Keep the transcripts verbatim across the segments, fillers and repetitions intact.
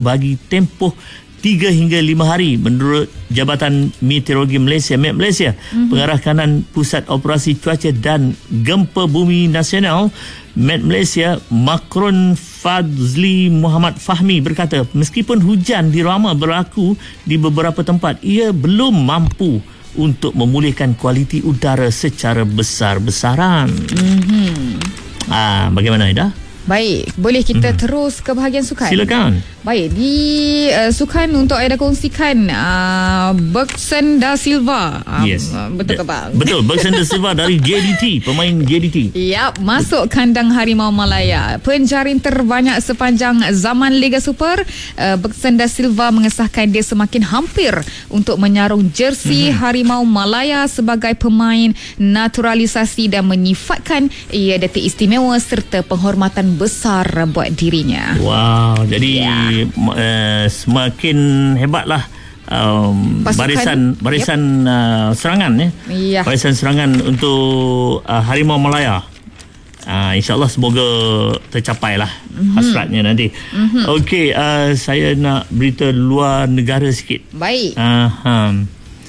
bagi tempoh tiga hingga lima hari menurut Jabatan Meteorologi Malaysia M E T Malaysia. Mm-hmm. Pengarah kanan Pusat Operasi Cuaca dan Gempa Bumi Nasional M E T Malaysia, Makron Fadzli Muhammad Fahmi berkata, meskipun hujan dirama berlaku di beberapa tempat, ia belum mampu untuk memulihkan kualiti udara secara besar-besaran. Mm-hmm. Ah, bagaimana Aida? Baik, boleh kita hmm. terus ke bahagian sukan? Silakan. Baik, di uh, sukan untuk Aida kongsikan uh, Bergson da Silva. Uh, yes. Uh, betul ke bang? Betul, Bergson da Silva dari J D T, pemain J D T. Yap, masuk kandang Harimau Malaya. Penjaring terbanyak sepanjang zaman Liga Super, uh, Bergson da Silva mengesahkan dia semakin hampir untuk menyarung jersey hmm. Harimau Malaya sebagai pemain naturalisasi dan menyifatkan ia detik istimewa serta penghormatan besar buat dirinya. Wow, jadi yeah. uh, semakin hebatlah um, barisan barisan yep. uh, serangan ya. Yeah. Barisan serangan untuk uh, Harimau Malaya. Uh, InsyaAllah semoga tercapailah mm-hmm. hasratnya nanti. Mm-hmm. Okey, uh, saya nak berita luar negara sikit. Baik. Uh, um,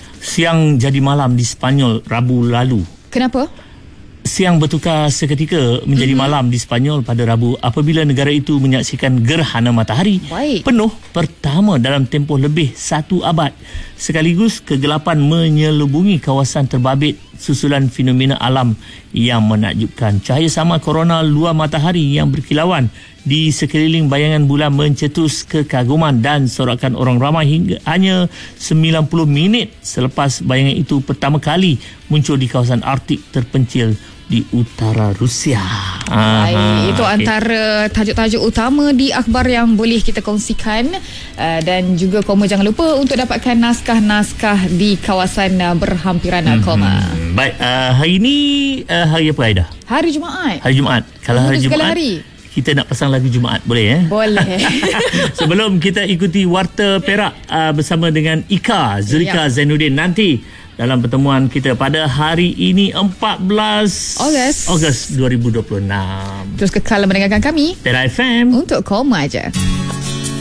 siang jadi malam di Sepanyol Rabu lalu. Kenapa? Siang bertukar seketika menjadi mm-hmm. malam di Sepanyol pada Rabu apabila negara itu menyaksikan gerhana matahari Baik. penuh pertama dalam tempoh lebih satu abad. Sekaligus kegelapan menyelubungi kawasan terbabit susulan fenomena alam yang menakjubkan. Cahaya sama korona luar matahari yang berkilauan di sekeliling bayangan bulan mencetus kekaguman dan sorakan orang ramai hingga hanya sembilan puluh minit selepas bayangan itu pertama kali muncul di kawasan Arktik terpencil di utara Rusia. Baik, Aha, itu okay. antara tajuk-tajuk utama di akhbar yang boleh kita kongsikan, uh, dan juga Koma jangan lupa untuk dapatkan naskah-naskah di kawasan uh, berhampiran mm-hmm. Koma. Baik, uh, hari ini uh, hari apa Aida? Hari Jumaat. Hari Jumaat. Kalau hari Jumaat hari. Kita nak pasang lagu Jumaat, boleh eh? Boleh. Sebelum kita ikuti Warta Perak uh, bersama dengan Ika Zurika ya. Zainuddin nanti dalam pertemuan kita pada hari ini empat belas Ogos dua ribu dua puluh enam. Terus kekal mendengarkan kami Perak F M untuk Koma aja.